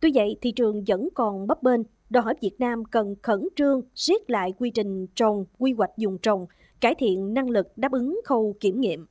Tuy vậy, thị trường vẫn còn bấp bênh, đòi hỏi Việt Nam cần khẩn trương siết lại quy trình trồng, quy hoạch vùng trồng, cải thiện năng lực đáp ứng khâu kiểm nghiệm.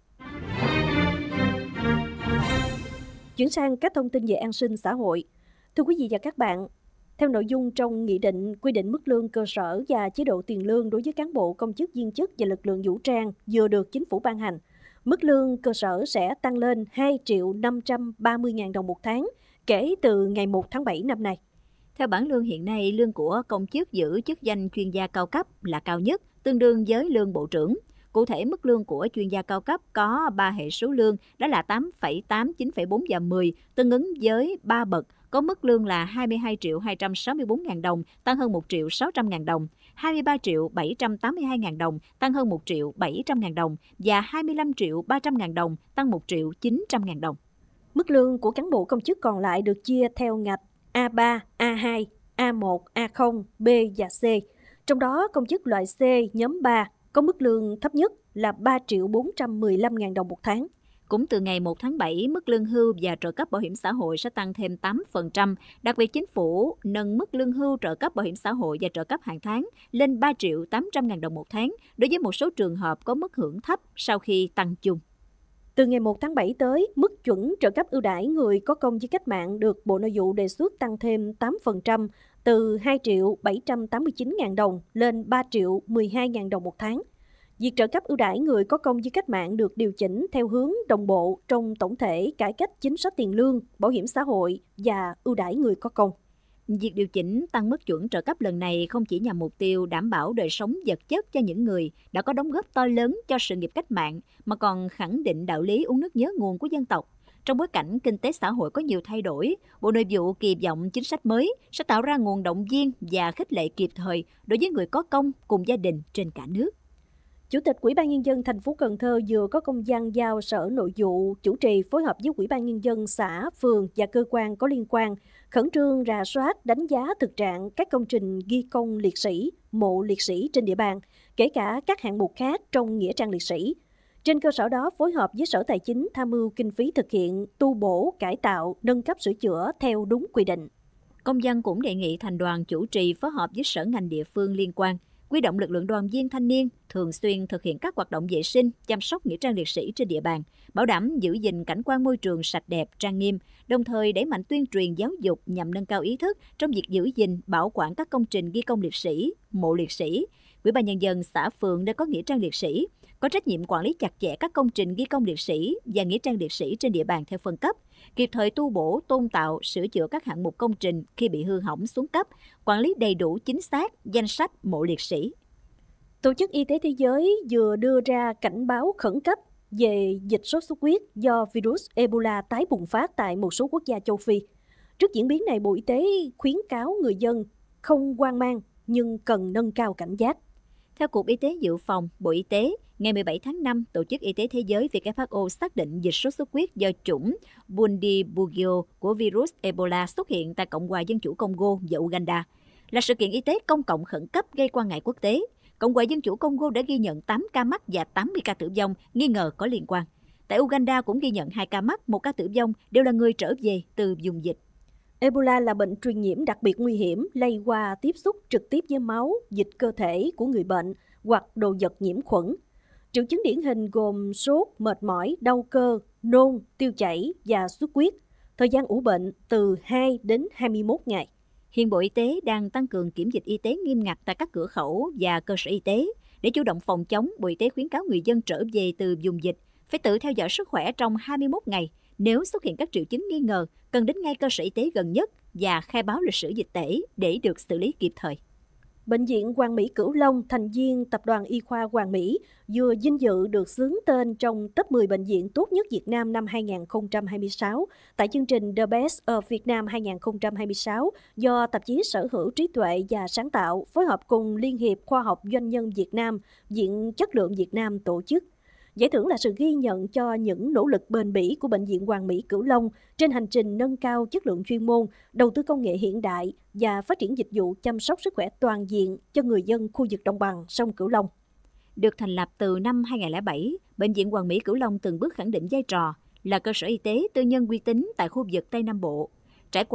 Chuyển sang các thông tin về an sinh xã hội. Thưa quý vị và các bạn, theo nội dung trong nghị định quy định mức lương cơ sở và chế độ tiền lương đối với cán bộ công chức viên chức và lực lượng vũ trang vừa được chính phủ ban hành, mức lương cơ sở sẽ tăng lên 2.530.000 đồng một tháng kể từ ngày 1 tháng 7 năm nay. Theo bảng lương hiện nay, lương của công chức giữ chức danh chuyên gia cao cấp là cao nhất, tương đương với lương bộ trưởng. Cụ thể, mức lương của chuyên gia cao cấp có 3 hệ số lương, đó là 8,8, 9,4 và 10, tương ứng với 3 bậc, có mức lương là 22.264.000 đồng, tăng hơn 1.600.000 đồng, 23.782.000 đồng, tăng hơn 1.700.000 đồng và 25.300.000 đồng, tăng 1.900.000 đồng. Mức lương của cán bộ công chức còn lại được chia theo ngạch A3, A2, A1, A0, B và C. Trong đó, công chức loại C nhóm 3 có mức lương thấp nhất là 3.415.000 đồng một tháng. Cũng từ ngày 1 tháng 7, mức lương hưu và trợ cấp bảo hiểm xã hội sẽ tăng thêm 8%. Đặc biệt, chính phủ nâng mức lương hưu, trợ cấp bảo hiểm xã hội và trợ cấp hàng tháng lên 3.800.000 đồng một tháng đối với một số trường hợp có mức hưởng thấp sau khi tăng chung. Từ ngày 1 tháng 7 tới, mức chuẩn trợ cấp ưu đãi người có công với cách mạng được Bộ Nội vụ đề xuất tăng thêm 8%, từ 2.789.000 đồng lên 3.012.000 đồng một tháng. Việc trợ cấp ưu đãi người có công với cách mạng được điều chỉnh theo hướng đồng bộ trong tổng thể cải cách chính sách tiền lương, bảo hiểm xã hội và ưu đãi người có công. Việc điều chỉnh tăng mức chuẩn trợ cấp lần này không chỉ nhằm mục tiêu đảm bảo đời sống vật chất cho những người đã có đóng góp to lớn cho sự nghiệp cách mạng, mà còn khẳng định đạo lý uống nước nhớ nguồn của dân tộc. Trong bối cảnh kinh tế xã hội có nhiều thay đổi, Bộ Nội vụ kỳ vọng chính sách mới sẽ tạo ra nguồn động viên và khích lệ kịp thời đối với người có công cùng gia đình trên cả nước. Chủ tịch Ủy ban Nhân dân thành phố Cần Thơ vừa có công văn giao Sở Nội vụ chủ trì phối hợp với Ủy ban Nhân dân xã, phường và cơ quan có liên quan khẩn trương rà soát, đánh giá thực trạng các công trình ghi công liệt sĩ, mộ liệt sĩ trên địa bàn, kể cả các hạng mục khác trong nghĩa trang liệt sĩ. Trên cơ sở đó, phối hợp với Sở Tài chính tham mưu kinh phí thực hiện tu bổ, cải tạo, nâng cấp sửa chữa theo đúng quy định. Công văn cũng đề nghị thành đoàn chủ trì phối hợp với sở ngành địa phương liên quan, huy động lực lượng đoàn viên thanh niên thường xuyên thực hiện các hoạt động vệ sinh, chăm sóc nghĩa trang liệt sĩ trên địa bàn, bảo đảm giữ gìn cảnh quan môi trường sạch đẹp, trang nghiêm, đồng thời đẩy mạnh tuyên truyền giáo dục nhằm nâng cao ý thức trong việc giữ gìn, bảo quản các công trình ghi công liệt sĩ, mộ liệt sĩ. Ủy ban Nhân dân xã, phường nơi có nghĩa trang liệt sĩ có trách nhiệm quản lý chặt chẽ các công trình ghi công liệt sĩ và nghĩa trang liệt sĩ trên địa bàn theo phân cấp, kịp thời tu bổ, tôn tạo, sửa chữa các hạng mục công trình khi bị hư hỏng xuống cấp, quản lý đầy đủ chính xác danh sách mộ liệt sĩ. Tổ chức Y tế Thế giới vừa đưa ra cảnh báo khẩn cấp về dịch sốt xuất huyết do virus Ebola tái bùng phát tại một số quốc gia châu Phi. Trước diễn biến này, Bộ Y tế khuyến cáo người dân không hoang mang nhưng cần nâng cao cảnh giác. Theo Cục Y tế Dự phòng, Bộ Y tế, ngày 17 tháng 5, Tổ chức Y tế Thế giới WHO xác định dịch sốt xuất huyết do chủng Bundibugyo của virus Ebola xuất hiện tại Cộng hòa Dân chủ Congo và Uganda là sự kiện y tế công cộng khẩn cấp gây quan ngại quốc tế. Cộng hòa Dân chủ Congo đã ghi nhận 8 ca mắc và 80 ca tử vong nghi ngờ có liên quan. Tại Uganda cũng ghi nhận 2 ca mắc, 1 ca tử vong đều là người trở về từ vùng dịch. Ebola là bệnh truyền nhiễm đặc biệt nguy hiểm, lây qua tiếp xúc trực tiếp với máu, dịch cơ thể của người bệnh hoặc đồ vật nhiễm khuẩn. Triệu chứng điển hình gồm sốt, mệt mỏi, đau cơ, nôn, tiêu chảy và xuất huyết. Thời gian ủ bệnh từ 2 đến 21 ngày. Hiện Bộ Y tế đang tăng cường kiểm dịch y tế nghiêm ngặt tại các cửa khẩu và cơ sở y tế. Để chủ động phòng chống, Bộ Y tế khuyến cáo người dân trở về từ vùng dịch phải tự theo dõi sức khỏe trong 21 ngày. Nếu xuất hiện các triệu chứng nghi ngờ, cần đến ngay cơ sở y tế gần nhất và khai báo lịch sử dịch tễ để được xử lý kịp thời. Bệnh viện Hoàng Mỹ Cửu Long, thành viên Tập đoàn Y khoa Hoàng Mỹ, vừa vinh dự được xướng tên trong top 10 bệnh viện tốt nhất Việt Nam năm 2026 tại chương trình The Best of Vietnam 2026 do Tạp chí Sở hữu trí tuệ và sáng tạo phối hợp cùng Liên hiệp Khoa học Doanh nhân Việt Nam, Viện Chất lượng Việt Nam tổ chức. Giải thưởng là sự ghi nhận cho những nỗ lực bền bỉ của Bệnh viện Hoàng Mỹ Cửu Long trên hành trình nâng cao chất lượng chuyên môn, đầu tư công nghệ hiện đại và phát triển dịch vụ chăm sóc sức khỏe toàn diện cho người dân khu vực đồng bằng sông Cửu Long. Được thành lập từ năm 2007, Bệnh viện Hoàng Mỹ Cửu Long từng bước khẳng định vai trò là cơ sở y tế tư nhân uy tín tại khu vực Tây Nam Bộ